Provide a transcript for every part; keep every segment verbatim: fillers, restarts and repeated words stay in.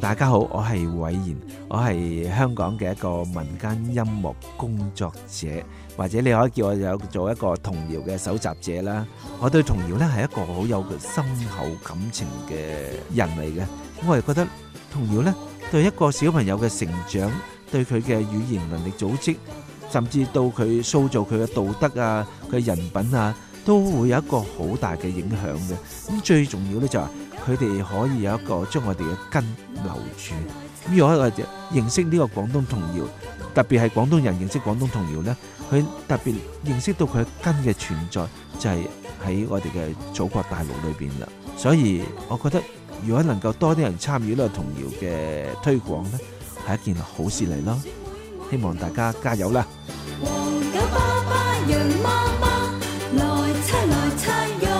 大家好，我係偉賢，我係香港嘅一個民間音樂工作者，或者你可以叫我有做一個童謠嘅搜集者啦。我對童謠呢係一個好有深厚感情嘅人嚟嘅，我係覺得童謠呢對一個小朋友嘅成長，對佢嘅語言能力組織，甚至到佢塑造佢嘅道德啊、佢人品啊，都會有一個好大嘅影響嘅。咁最重要呢，就係佢哋可以有一個將我哋嘅根留住。咁如果我哋認識呢個廣東童謠，特別係廣東人認識廣東童謠呢，佢特別認識到佢嘅根嘅存在，就係喺我哋嘅祖國大陸裏邊啦。所以我覺得如果能夠多啲人參與呢個童謠嘅推廣呢，係一件好事嚟咯。希望大家加油啦！ 黃狗爸爸羊媽媽來猜來猜喲。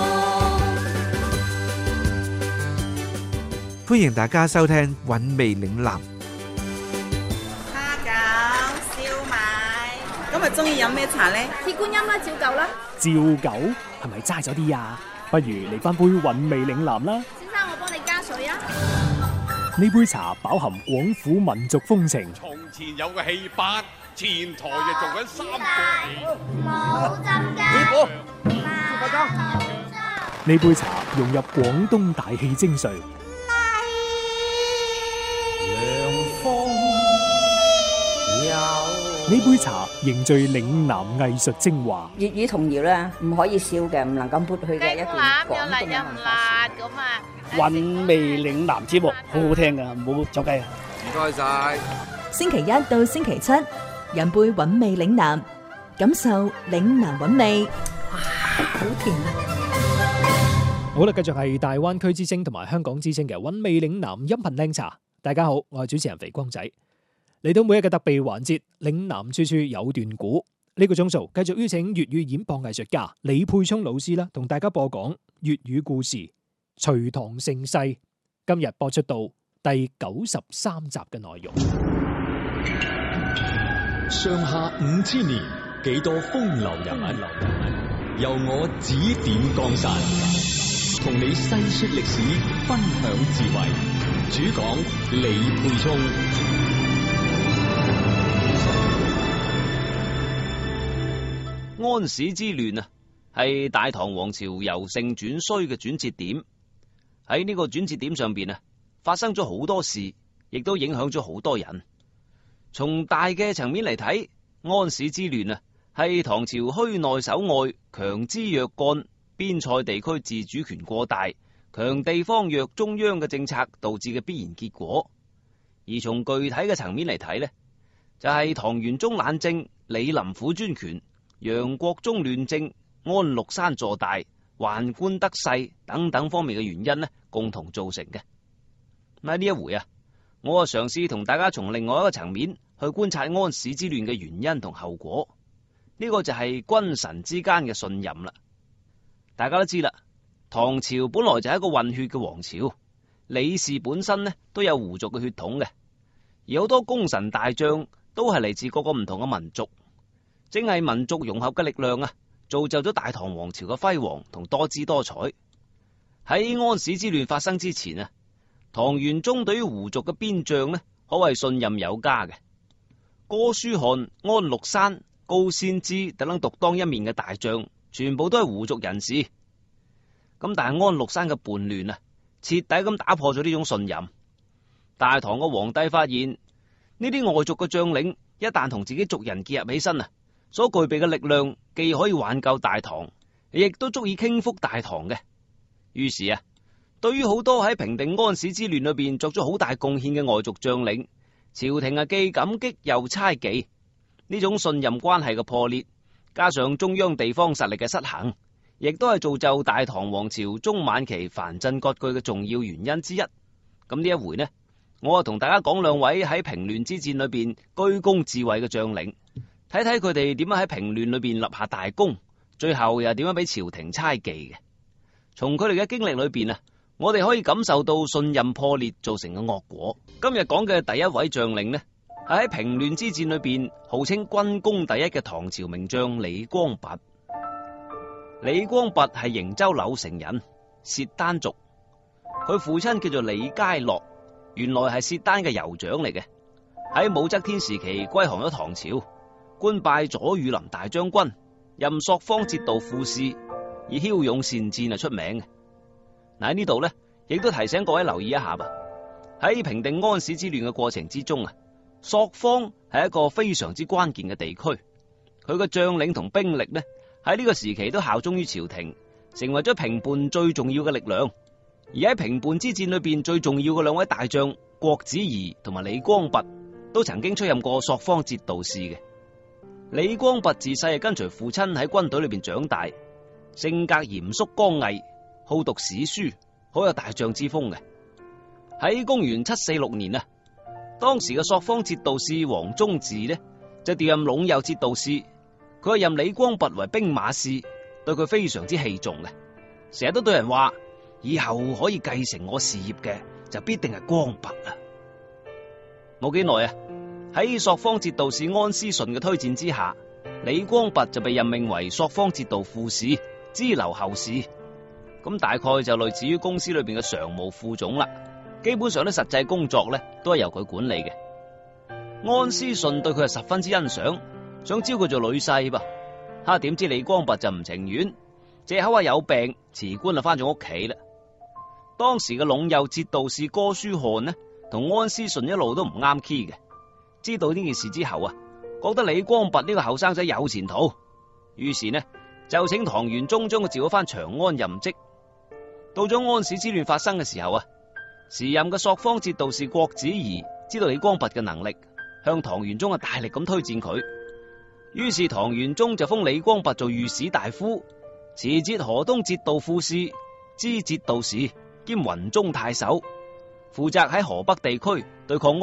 歡迎大家收聽韻味嶺南。 蝦餃、燒賣，今日中意飲咩茶呢？ 鐵觀音啦，照舊啦。 照舊係咪齋咗啲啊？不如嚟翻杯韻味嶺南啦。 先生，我幫你加水啊。 呢杯茶飽含廣府民族風情。 從前有個戲班，前台就做緊三個冇浸㗎。 呢杯茶融入廣東大氣精髓。呢杯茶凝聚嶺南藝術精華。 粵語童謠咧，唔可以少嘅，唔能夠抹去嘅一段廣東嘅文化史。 咁啊， 韻味嶺南節目好好聽噶，唔好走雞啊！ 唔該晒。 星期一到星期七，飲杯韻味嶺南，感受嶺南韻味。哇，好甜啊！ 好啦，繼續係大灣區之聲同埋香港之聲嘅韻味嶺南音頻靚茶。大家好，我係主持人肥光仔。嚟到每一個特備環節，嶺南處處有段古。呢個鐘數繼續邀請粵語演播藝術家李沛聰老師啦，同大家播講粵語故事《隋唐盛世》。今日播出到第九十三集嘅內容。 上下五千年，幾多風流人物，由我指點江山，同你細說歷史，分享智慧。主講李沛聰。 安史之亂啊，係大唐王朝由盛轉衰嘅轉折點。喺呢個轉折點上邊啊，發生咗好多事，亦都影響咗好多人。從大嘅層面嚟睇，安史之亂啊，係唐朝虛內守外、強支弱幹、邊塞地區自主權過大、強地方弱中央嘅政策導致嘅必然結果。而從具體嘅層面嚟睇呢，就係、是、唐玄宗懶政、李林甫專權、楊國忠亂政、安祿山坐大、宦官得勢等等方面嘅原因呢，共同造成嘅。喺呢一回啊，我啊嘗試同大家從另外一個層面去觀察安史之亂嘅原因同後果。呢、這個就係君臣之間嘅信任啦。大家都知啦，唐朝本來就係一個混血嘅王朝，李氏本身呢都有胡族嘅血統嘅，而好多功臣大將都係嚟自各個唔同嘅民族。正係民族融合嘅力量啊，造就咗大唐王朝嘅輝煌同多姿多彩。喺安史之亂發生之前啊，唐玄宗對於胡族嘅邊將呢，可謂信任有加嘅。哥舒翰、安祿山、高仙芝等等獨當一面嘅大將，全部都係胡族人士。咁但係安祿山嘅叛亂啊，徹底咁打破咗呢種信任。大唐嘅皇帝發現呢啲外族嘅將領一旦同自己族人結合起身啊，所具備嘅力量既可以挽救大唐，亦都足以傾覆大唐嘅。於是啊，對於好多喺平定安史之亂裏邊作咗好大貢獻嘅外族將領，朝廷啊既感激又猜忌。呢種信任關係嘅破裂，加上中央地方實力嘅失衡，亦都係造就大唐王朝中晚期藩鎮割據嘅重要原因之一。咁呢一回呢，我啊同大家講兩位喺平亂之戰裏邊居功至偉嘅將領，睇睇佢哋點樣喺平亂裏邊立下大功，最後又點樣俾朝廷猜忌嘅。從佢哋嘅經歷裏邊啊，我哋可以感受到信任破裂造成嘅惡果。今日講嘅第一位將領呢，係喺平亂之戰裏邊號稱軍功第一嘅唐朝名將李光弼。李光弼係營州柳城人，薛丹族。佢父親叫做李佳樂， 原來係薛丹嘅酋長嚟嘅，喺武則天時期歸降咗唐朝，官拜左御林大將軍，任朔方節度副使，以驍勇善戰啊出名嘅。嗱，喺呢度呢，亦都提醒各位留意一下吧。喺平定安史之亂嘅過程之中啊，朔方係一個非常之關鍵嘅地區，佢嘅將領同兵力呢，喺呢個時期都效忠於朝廷，成為咗平叛最重要嘅力量。而喺平叛之戰裏邊最重要嘅兩位大將郭子儀同埋李光弼，都曾經出任過朔方節度使嘅。李光弼自細係跟隨父親喺軍隊裏邊長大，性格嚴肅剛毅，好讀史書，好有大將之風嘅。喺公元七四六年啊，當時嘅朔方節度使黃宗治呢，就調任隴右節度使，佢係任李光弼為兵馬使，對佢非常之器重嘅，成日都對人話，以後可以繼承我事業嘅就必定係光弼啦。冇幾耐啊，喺朔方節度使安思順嘅推薦之下，李光弼就被任命為朔方節度副使，支留後事。咁大概就類似於公司裏邊嘅常務副總啦。基本上咧，實際工作咧都係由佢管理嘅。安思順對佢係十分之欣賞，想招佢做女婿噃。哈，點知李光弼就唔情願，借口話有病，辭官就翻咗屋企啦。當時嘅隴右節度使哥舒翰呢，同安思順一路都唔啱 key 嘅。知道呢件事之後啊，覺得李光弼呢個後生仔有前途，於是呢就請唐玄宗將佢召咗翻長安任職。到咗安史之亂發生嘅時候啊，時任嘅朔方節度使郭子儀知道李光弼嘅能力，向唐玄宗啊大力咁推薦佢。於是唐玄宗就封李光弼做御史大夫、持節河東節度副使、知節度使兼雲中太守，負責喺河北地區對抗